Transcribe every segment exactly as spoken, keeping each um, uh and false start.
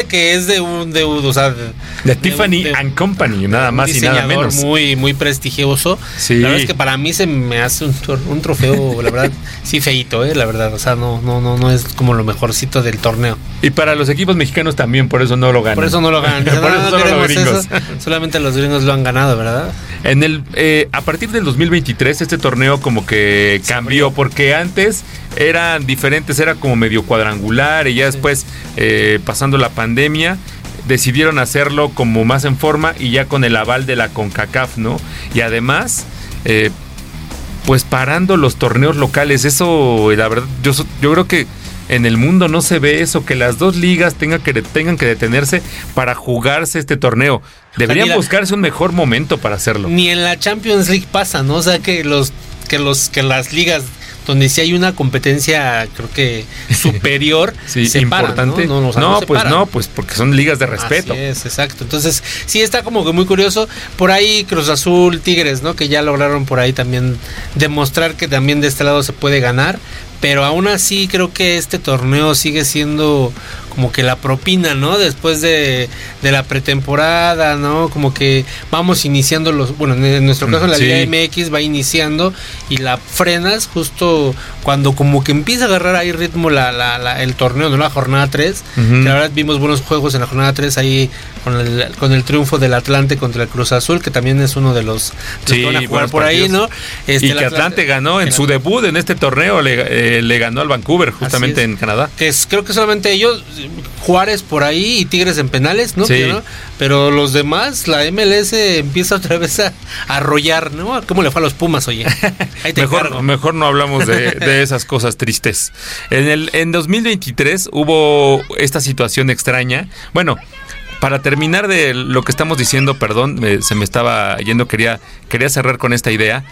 que es de un, de, o sea, de, de Tiffany de, and Company, nada más y nada menos. Muy, muy prestigioso. Sí. La verdad es que para mí se me hace un, un trofeo, la verdad, sí feíto, eh, la verdad. O sea, no, no, no, no es como lo mejorcito del torneo. Y para los equipos mexicanos también, por eso no lo ganan. Por eso no lo ganan. por no, eso no solo los gringos. Eso. Solamente los gringos lo han ganado, ¿verdad? En el, eh, a partir del dos mil veintitrés este torneo como que cambió, porque antes eran diferentes, era como medio cuadrangular y ya sí. después, eh, pasando la pandemia, decidieron hacerlo como más en forma y ya con el aval de la CONCACAF, ¿no? Y además, eh, pues parando los torneos locales, eso, la verdad, yo, yo creo que en el mundo no se ve eso, que las dos ligas tengan que, tengan que detenerse para jugarse este torneo. Deberían Mira, buscarse un mejor momento para hacerlo. Ni en la Champions League pasa, ¿no? O sea, que los que los que las ligas donde sí hay una competencia, creo que superior, sí, se importante. Paran, ¿no? No, o sea, no, no se pues paran. no, pues porque son ligas de respeto. Así es, exacto. Entonces, sí está como que muy curioso. Por ahí Cruz Azul, Tigres, ¿no? Que ya lograron por ahí también demostrar que también de este lado se puede ganar. Pero aún así creo que este torneo sigue siendo como que la propina, ¿no? Después de, de la pretemporada, ¿no? Como que vamos iniciando los... Bueno, en nuestro caso la sí. Liga M X va iniciando y la frenas justo cuando como que empieza a agarrar ahí ritmo la, la, la, el torneo, ¿no? La jornada tres. Uh-huh. Que la verdad vimos buenos juegos en la jornada tres ahí con el, con el triunfo del Atlante contra el Cruz Azul, que también es uno de los que sí, van a jugar por partidos. ahí, ¿no? Este, y que Atlante, Atlante ganó en su debut en este torneo, le, eh, le ganó al Vancouver justamente en Canadá. Que es, creo que solamente ellos, Juárez por ahí y Tigres en penales, ¿no? Sí. Pero, pero los demás, la M L S empieza otra vez a arrollar, ¿no? ¿Cómo le fue a los Pumas, oye? Ahí te mejor, mejor no hablamos de, de esas cosas tristes. En el en dos mil veintitrés hubo esta situación extraña. Bueno, para terminar de lo que estamos diciendo, perdón, me, se me estaba yendo, quería, quería cerrar con esta idea.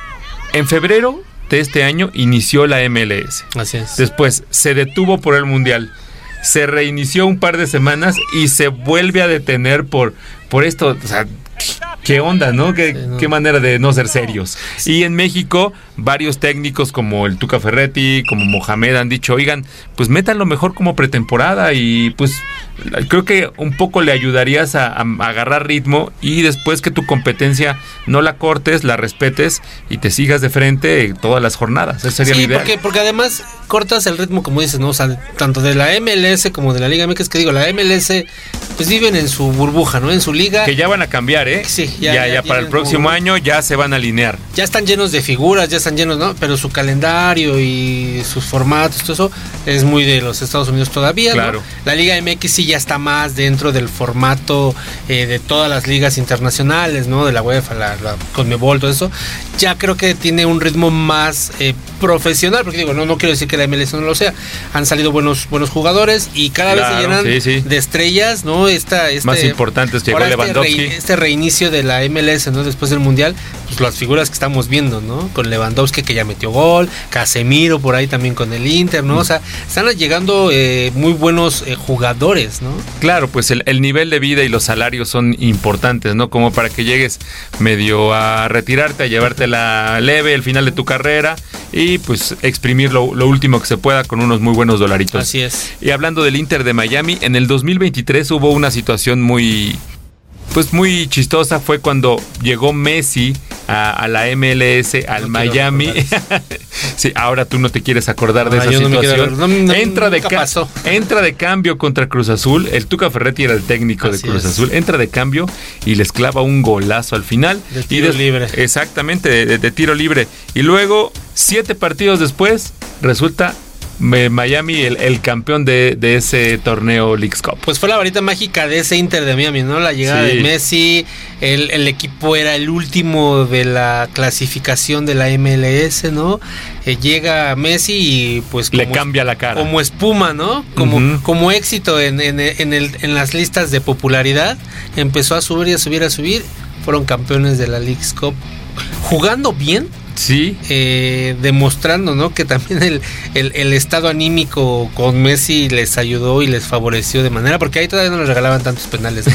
En febrero de este año inició la M L S. Así es. Después se detuvo por el Mundial. Se reinició un par de semanas y se vuelve a detener por, por esto. O sea, ¿qué onda, no? ¿Qué, sí, no? ¿Qué manera de no ser serios? Sí. Y en México, varios técnicos como el Tuca Ferretti, como Mohamed, han dicho, oigan, pues métanlo mejor como pretemporada y pues creo que un poco le ayudarías a, a agarrar ritmo y después que tu competencia no la cortes, la respetes y te sigas de frente todas las jornadas. Ese sería sí, mi idea. Porque, porque además cortas el ritmo, como dices, ¿no? O sea, tanto de la M L S como de la Liga M X, que digo, la M L S pues viven en su burbuja, ¿no? En su liga. Que ya van a cambiar, ¿eh? Sí, ya, ya, ya, ya para el próximo como... año ya se van a alinear. Ya están llenos de figuras, ya están llenos, ¿no? Pero su calendario y sus formatos, todo eso es muy de los Estados Unidos todavía, claro. ¿no? La Liga M X sí ya está más dentro del formato eh, de todas las ligas internacionales, ¿no? De la UEFA, la, la Conmebol, todo eso. Ya creo que tiene un ritmo más eh, profesional, porque digo, no, no quiero decir que la M L S no lo sea. Han salido buenos, buenos jugadores y cada claro, vez se llenan sí, sí. de estrellas, ¿no? Esta, este, más importantes llegó Lewandowski. Este, re, este reinicio de la M L S, ¿no? Después del Mundial, pues las figuras que estamos viendo, ¿no? Con Lewandowski que ya metió gol, Casemiro por ahí también con el Inter, ¿no? Mm. O sea, están llegando eh, muy buenos eh, jugadores, ¿no? Claro, pues el, el nivel de vida y los salarios son importantes, ¿no? Como para que llegues medio a retirarte, a llevarte la leve el final de tu carrera y pues exprimir lo, lo último que se pueda con unos muy buenos dolaritos. Así es. Y hablando del Inter de Miami, en el dos mil veintitrés hubo una situación muy... pues muy chistosa, fue cuando llegó Messi a, a la M L S, al no Miami. Sí, ahora tú no te quieres acordar no, de esa situación. No no, entra, de ca- entra de cambio contra Cruz Azul. El Tuca Ferretti era el técnico Así de Cruz es. Azul. Entra de cambio y les clava un golazo al final. De tiro y de, libre. Exactamente, de, de, de tiro libre. Y luego, siete partidos después, resulta... Miami el, el campeón de, de ese torneo Leagues Cup. Pues fue la varita mágica de ese Inter de Miami, ¿no? La llegada sí. de Messi, el, el equipo era el último de la clasificación de la M L S, ¿no? Eh, llega Messi y pues como, le cambia la cara. Como espuma, ¿no? Como, uh-huh. como éxito en, en, en, el, en las listas de popularidad, empezó a subir y a subir, a subir, fueron campeones de la Leagues Cup, jugando bien. Sí. Eh, demostrando, ¿no? Que también el, el, el estado anímico con Messi les ayudó y les favoreció de manera, porque ahí todavía no les regalaban tantos penales.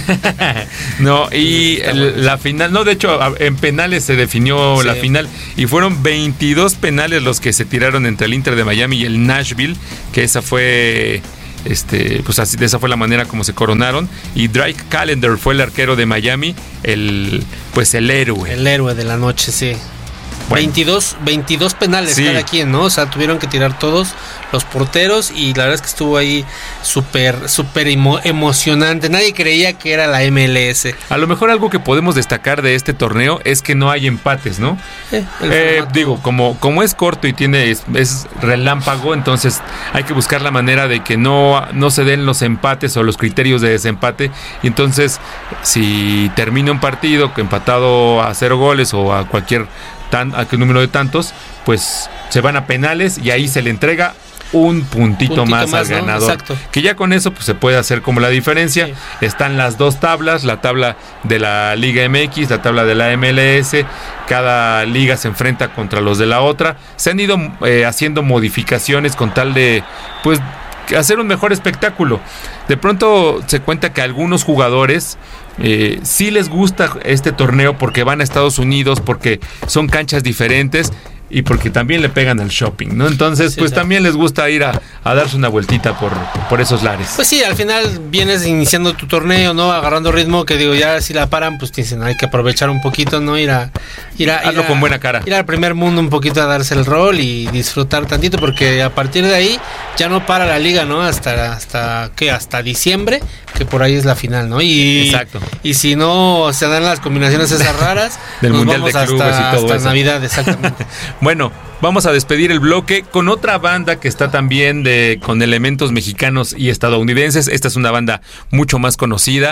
No, no y el, la final, no, de hecho, en penales se definió sí. la final y fueron veintidós penales los que se tiraron entre el Inter de Miami y el Nashville, que esa fue este, pues así, de esa fue la manera como se coronaron. Y Drake Callender fue el arquero de Miami, el pues el héroe. El héroe de la noche, sí. Bueno. veintidós, veintidós penales sí. cada quien, ¿no? O sea, tuvieron que tirar todos los porteros y la verdad es que estuvo ahí súper, súper emo- emocionante. Nadie creía que era la M L S. A lo mejor algo que podemos destacar de este torneo es que no hay empates, ¿no? Eh, eh, digo, como, como es corto y tiene es, es relámpago, entonces hay que buscar la manera de que no, no se den los empates o los criterios de desempate. Y entonces, si termina un partido empatado a cero goles o a cualquier Tan, a qué número de tantos, pues se van a penales y ahí se le entrega un puntito, puntito más, más al ¿no? ganador. Exacto. Que ya con eso pues se puede hacer como la diferencia. Sí. Están las dos tablas, la tabla de la Liga M X, la tabla de la M L S. Cada liga se enfrenta contra los de la otra. Se han ido eh, haciendo modificaciones con tal de pues hacer un mejor espectáculo. De pronto se cuenta que algunos jugadores Eh, sí les gusta este torneo porque van a Estados Unidos, porque son canchas diferentes y porque también le pegan al shopping, ¿no? Entonces, sí, pues claro. también les gusta ir a, a darse una vueltita por, por esos lares. Pues sí, al final vienes iniciando tu torneo, ¿no? Agarrando ritmo, que digo, ya si la paran, pues te dicen, hay que aprovechar un poquito, ¿no? Ir a... Ir a Hazlo ir a, con buena cara. Ir al primer mundo un poquito a darse el rol y disfrutar tantito, porque a partir de ahí ya no para la liga, ¿no? Hasta, hasta ¿qué? Hasta diciembre, que por ahí es la final, ¿no? Y, Exacto. Y si no se dan las combinaciones esas raras, del nos Mundial vamos de Clubes hasta, y todo hasta eso. Navidad, exactamente. Bueno, vamos a despedir el bloque con otra banda que está también de, con elementos mexicanos y estadounidenses. Esta es una banda mucho más conocida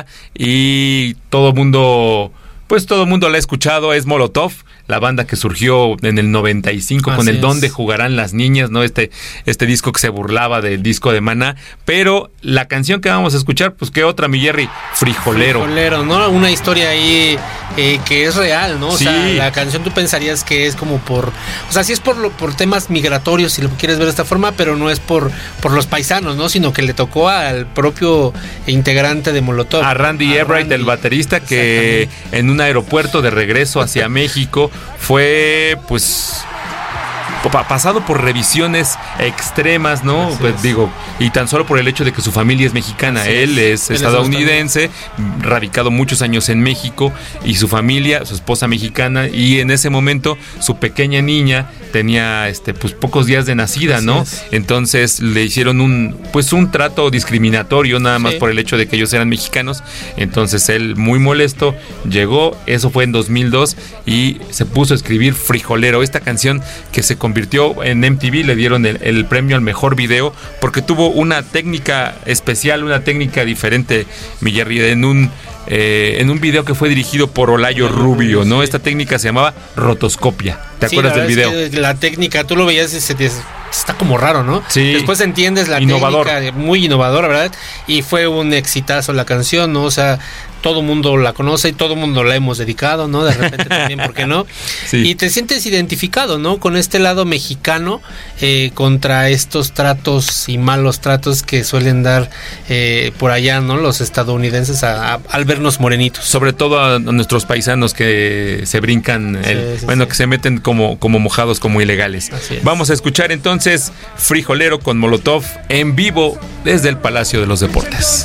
y todo mundo, pues todo mundo la ha escuchado, es Molotov. La banda que surgió en el noventa y cinco Así con el es. Donde jugarán las niñas, ¿no? Este, este disco que se burlaba del disco de Maná. Pero la canción que vamos a escuchar, pues qué otra, mi Jerry, Frijolero. Frijolero, ¿no? Una historia ahí eh, que es real, ¿no? O sí. sea, la canción tú pensarías que es como por... O sea, sí es por, lo, por temas migratorios, si lo quieres ver de esta forma, pero no es por, por los paisanos, ¿no? Sino que le tocó al propio integrante de Molotov. A Randy Ebright, el baterista, que en un aeropuerto de regreso hacia México fue, pues... pasado por revisiones extremas, ¿no? Pues es. digo, y tan solo por el hecho de que su familia es mexicana. Así Él es, es Él estadounidense, es radicado muchos años en México, y su familia, su esposa mexicana, y en ese momento su pequeña niña tenía este pues pocos días de nacida, Así ¿no? Es. Entonces le hicieron un pues un trato discriminatorio nada más sí. por el hecho de que ellos eran mexicanos. Entonces él, muy molesto, llegó, eso fue en dos mil dos, y se puso a escribir Frijolero, esta canción que se convirtió en M T V, le dieron el, el premio al mejor video porque tuvo una técnica especial, una técnica diferente, mi Jerry, en un eh, en un video que fue dirigido por Olayo Rubio, ¿no? Sí. Esta técnica se llamaba rotoscopia. ¿Te sí, acuerdas del video? Es que la técnica, tú lo veías y se te, está como raro, ¿no? Sí. Después entiendes la innovador. técnica, muy innovadora, ¿verdad? Y fue un exitazo la canción, ¿no? O sea, todo mundo la conoce y todo mundo la hemos dedicado, ¿no? De repente también, ¿por qué no? Sí. Y te sientes identificado, ¿no? Con este lado mexicano eh, contra estos tratos y malos tratos que suelen dar eh, por allá, ¿no? Los estadounidenses a, a, al vernos morenitos. Sobre todo a, a nuestros paisanos que se brincan, el, sí, sí, bueno, sí. que se meten como, como mojados, como ilegales. Vamos a escuchar entonces Frijolero con Molotov en vivo desde el Palacio de los Deportes.